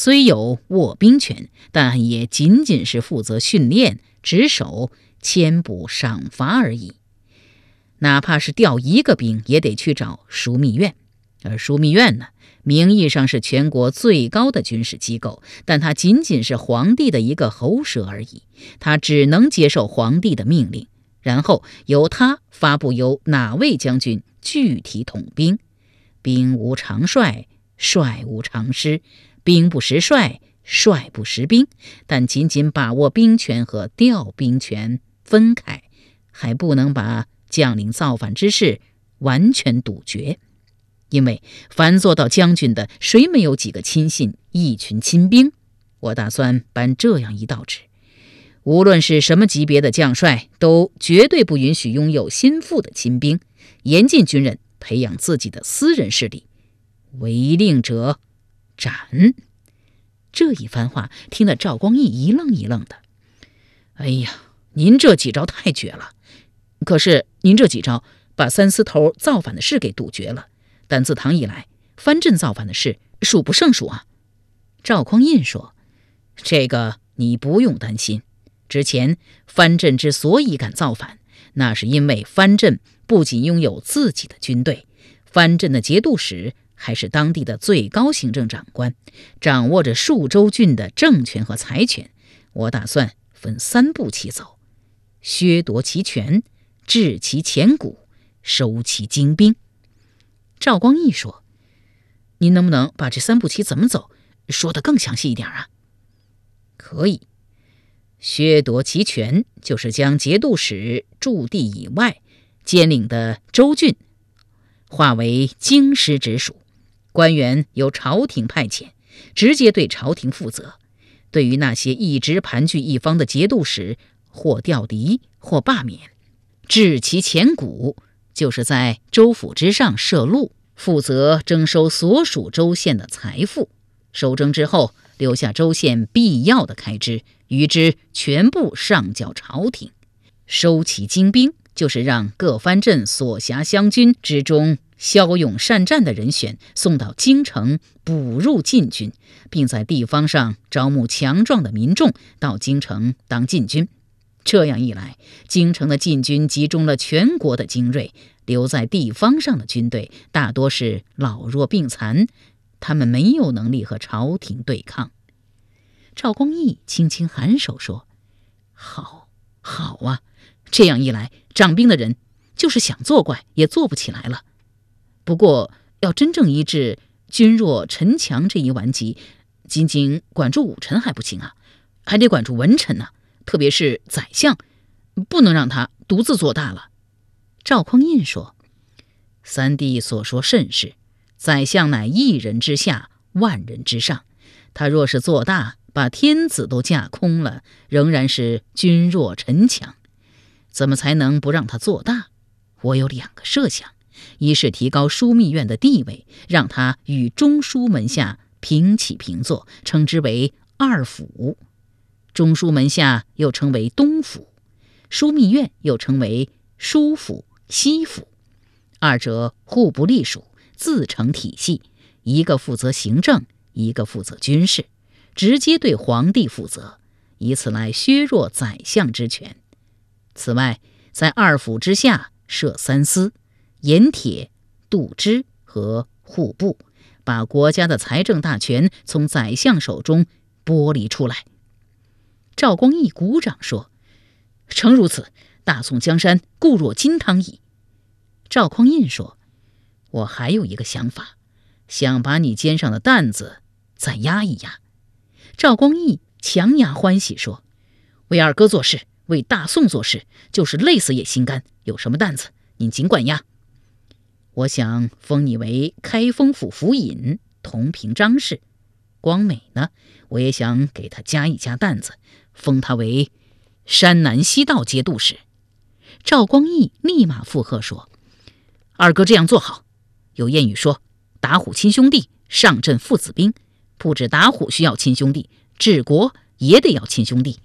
虽有握兵权，但也仅仅是负责训练、值守、迁补、赏罚而已。哪怕是调一个兵，也得去找枢密院。而枢密院呢，名义上是全国最高的军事机构，但它仅仅是皇帝的一个喉舌而已。它只能接受皇帝的命令，然后由他发布由哪位将军具体统兵。兵无常帅，帅无常师，兵不识帅，帅不识兵。但仅仅把握兵权和调兵权分开，还不能把将领造反之事完全杜绝。因为凡做到将军的，谁没有几个亲信、一群亲兵？我打算颁这样一道旨：无论是什么级别的将帅，都绝对不允许拥有心腹的亲兵，严禁军人培养自己的私人势力，违令者斩。这一番话听得赵光义一愣一愣的。哎呀，您这几招太绝了！可是您这几招把三司头造反的事给杜绝了，但自唐以来，藩镇造反的事数不胜数啊。赵匡胤说：这个你不用担心，之前藩镇之所以敢造反，那是因为藩镇不仅拥有自己的军队，藩镇的节度使还是当地的最高行政长官，掌握着数州郡的政权和财权。我打算分3步棋走：削夺其权，治其钱谷，收其精兵。赵光义说：您能不能把这3步棋怎么走说得更详细一点啊？可以。削夺其权，就是将节度使驻地以外兼领的州郡划为京师直属，官员由朝廷派遣，直接对朝廷负责。对于那些一直盘踞一方的节度使，或调敌，或罢免。治其钱谷，就是在州府之上设路，负责征收所属州县的财富，收征之后留下州县必要的开支，余之全部上缴朝廷。收其精兵，就是让各藩镇所辖乡军之中骁勇善战的人选送到京城补入禁军，并在地方上招募强壮的民众到京城当禁军。这样一来，京城的禁军集中了全国的精锐，留在地方上的军队大多是老弱病残，他们没有能力和朝廷对抗。赵光义轻轻颔首说：好啊，这样一来，掌兵的人就是想作怪也做不起来了。不过要真正医治君弱臣强这一顽疾，仅仅管住武臣还不行啊，还得管住文臣啊，特别是宰相，不能让他独自做大了。赵匡胤说：三弟所说甚是，宰相乃1人之下，万人之上，他若是做大，把天子都架空了，仍然是君弱臣强。怎么才能不让他做大？我有2个设想：一是提高枢密院的地位，让他与中书门下平起平坐，称之为2府；中书门下又称为东府，枢密院又称为枢府、西府，二者互不隶属，自成体系，一个负责行政，一个负责军事，直接对皇帝负责，以此来削弱宰相之权。此外，在2府之下设3司：盐铁、度支和户部，把国家的财政大权从宰相手中剥离出来。赵光义鼓掌说：诚如此，大宋江山固若金汤矣。赵匡胤说：我还有一个想法，想把你肩上的担子再压一压。赵光义强压欢喜说：为二哥做事，为大宋做事，就是累死也心甘，有什么担子您尽管压。我想封你为开封府府尹，同平章事。光美呢，我也想给他加一加担子，封他为山南西道节度使。赵光义立马附和说：二哥这样做好。有谚语说，打虎亲兄弟，上阵父子兵，不止打虎需要亲兄弟，治国也得要亲兄弟。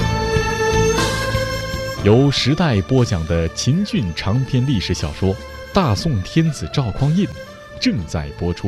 由时代播讲的秦俊长篇历史小说《 大宋天子赵匡胤正在播出。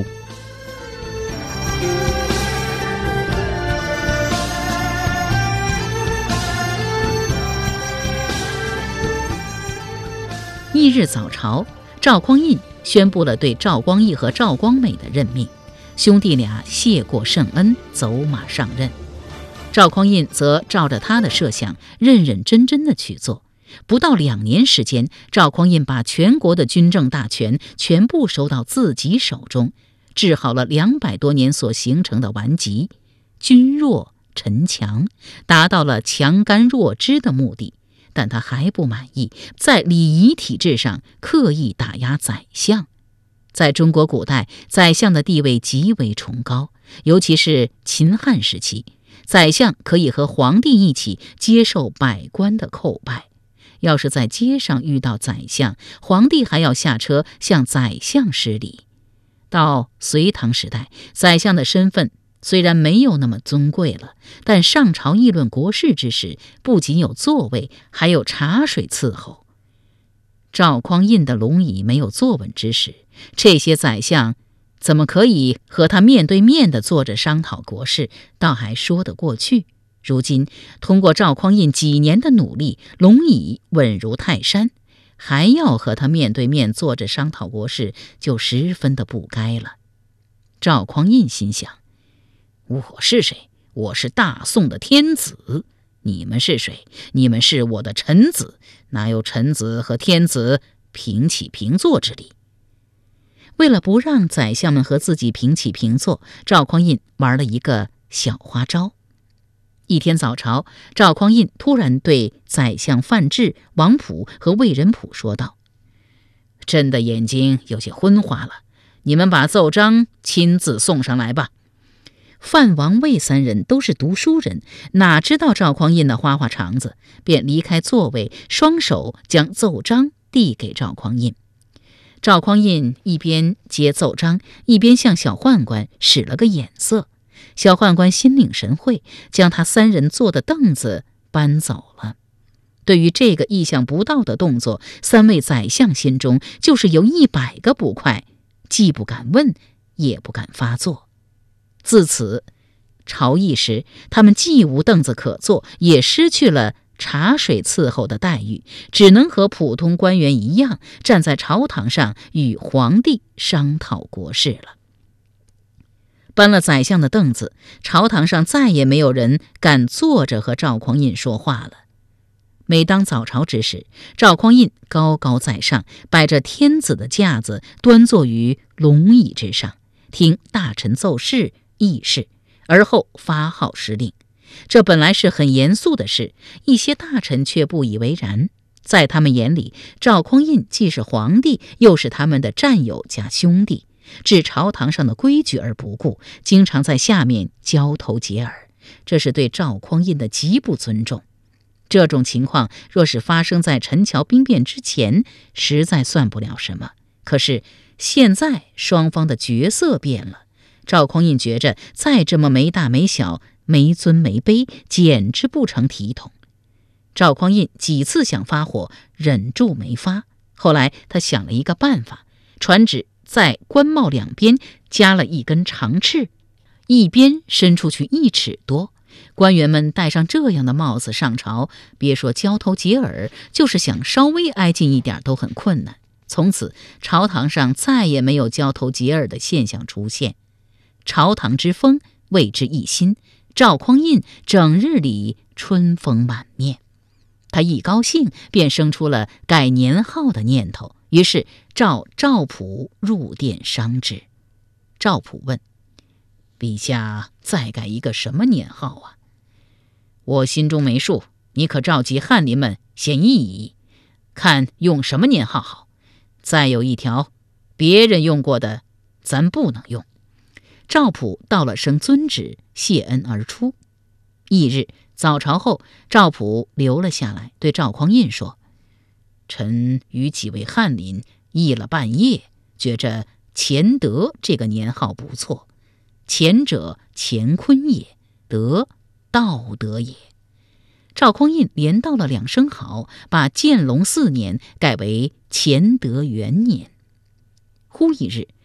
翌日早朝，赵匡胤宣布了对赵光义和赵光美的任命，兄弟俩谢过圣恩，走马上任。赵匡胤则照着他的设想，认认真真的去做。不到2年时间，赵匡胤把全国的军政大权全部收到自己手中，治好了200多年所形成的顽疾，君弱臣强，达到了强干弱枝的目的。但他还不满意，在礼仪体制上刻意打压宰相。在中国古代，宰相的地位极为崇高，尤其是秦汉时期，宰相可以和皇帝一起接受百官的叩拜。要是在街上遇到宰相，皇帝还要下车向宰相施礼。到隋唐时代，宰相的身份虽然没有那么尊贵了，但上朝议论国事之时，不仅有座位，还有茶水伺候。赵匡胤的龙椅没有坐稳之时，这些宰相怎么可以和他面对面地坐着商讨国事，倒还说得过去。如今通过赵匡胤几年的努力，龙椅稳如泰山，还要和他面对面坐着商讨国事，就十分的不该了。赵匡胤心想，我是谁？我是大宋的天子。你们是谁？你们是我的臣子，哪有臣子和天子平起平坐之理？为了不让宰相们和自己平起平坐，赵匡胤玩了一个小花招。一天早朝，赵匡胤突然对宰相范质、王溥和魏仁溥说道：朕的眼睛有些昏花了，你们把奏章亲自送上来吧。范、王、魏3人都是读书人，哪知道赵匡胤的花花肠子，便离开座位，双手将奏章递给赵匡胤。赵匡胤一边接奏章，一边向小宦官使了个眼色。小宦官心领神会，将他3人坐的凳子搬走了。对于这个意想不到的动作，3位宰相心中就是有100个不快，既不敢问，也不敢发作。自此，朝议时他们既无凳子可坐，也失去了茶水伺候的待遇，只能和普通官员一样，站在朝堂上与皇帝商讨国事了。搬了宰相的凳子，朝堂上再也没有人敢坐着和赵匡胤说话了。每当早朝之时，赵匡胤高高在上，摆着天子的架子，端坐于龙椅之上，听大臣奏事议事，而后发号施令。这本来是很严肃的事，一些大臣却不以为然。在他们眼里，赵匡胤既是皇帝，又是他们的战友加兄弟，置朝堂上的规矩而不顾，经常在下面交头接耳，这是对赵匡胤的极不尊重。这种情况若是发生在陈桥兵变之前，实在算不了什么。可是现在双方的角色变了，赵匡胤觉着再这么没大没小、没尊没卑，简直不成体统。赵匡胤几次想发火，忍住没发。后来他想了一个办法，传旨在官帽两边加了一根长翅，一边伸出去1尺多。官员们戴上这样的帽子上朝，别说交头接耳，就是想稍微挨近一点都很困难。从此朝堂上再也没有交头接耳的现象出现，朝堂之风为之一新。赵匡胤整日里春风满面，他一高兴便生出了改年号的念头，于是召赵普入殿商之。赵普问：陛下再改一个什么年号啊？我心中没数，你可召集翰林们先议一议，看用什么年号好。再有一条，别人用过的咱不能用。赵普道了声遵旨，谢恩而出。翌日早朝后，赵普留了下来，对赵匡胤说：臣与几位翰林议了半夜，觉着乾德这个年号不错。乾者乾坤也，德道德也。赵匡胤连道了2声好，把建隆4年改为乾德元年。 忽一日，